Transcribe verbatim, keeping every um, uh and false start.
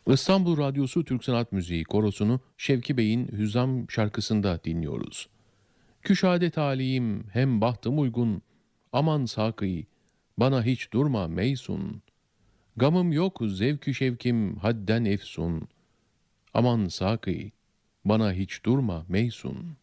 İstanbul Radyosu Türk Sanat Müziği Korosu'nu Şevki Bey'in Hüzzam şarkısında dinliyoruz. Küşade talihim hem bahtım uygun, aman sakı, bana hiç durma meysun. Gamım yok zevkü şevkim hadden efsun, aman sakı, bana hiç durma meysun.